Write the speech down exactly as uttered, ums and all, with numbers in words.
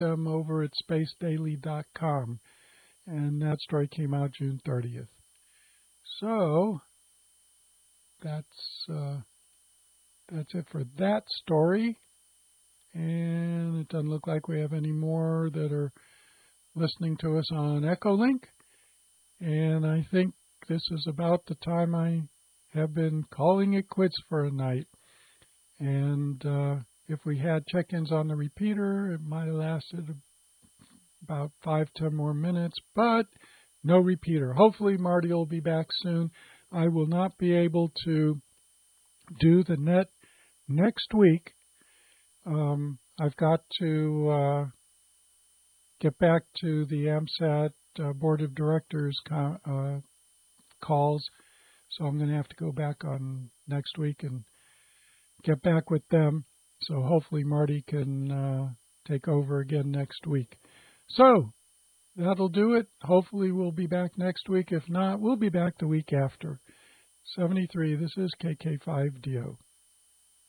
them over at space daily dot com. And that story came out June thirtieth. So that's uh, that's it for that story. And it doesn't look like we have any more that are listening to us on Echolink. And I think this is about the time I have been calling it quits for a night. And uh, if we had check-ins on the repeater, it might have lasted about five, ten more minutes, but no repeater. Hopefully Marty will be back soon. I will not be able to do the net next week. Um, I've got to uh, get back to the AMSAT uh, Board of Directors co- uh, calls, so I'm going to have to go back on next week and get back with them. So hopefully Marty can uh, take over again next week. So that'll do it. Hopefully we'll be back next week. If not, we'll be back the week after. seventy-three, this is K K five D O.